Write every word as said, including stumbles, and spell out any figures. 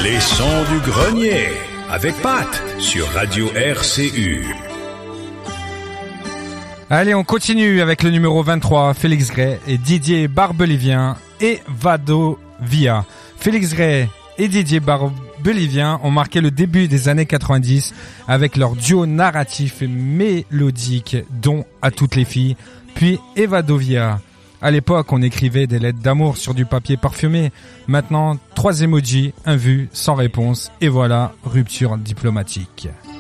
Les sons du grenier avec Pat sur Radio R C U. Allez, on continue avec le numéro vingt-trois, Félix Gray et Didier Barbelivien et Vadovia. Félix Gray et Didier Barbelivien ont marqué le début des années quatre-vingt-dix avec leur duo narratif et mélodique, dont À toutes les filles, puis Evadovia. À l'époque, on écrivait des lettres d'amour sur du papier parfumé. Maintenant, trois emojis, un vu, sans réponse, et voilà, rupture diplomatique.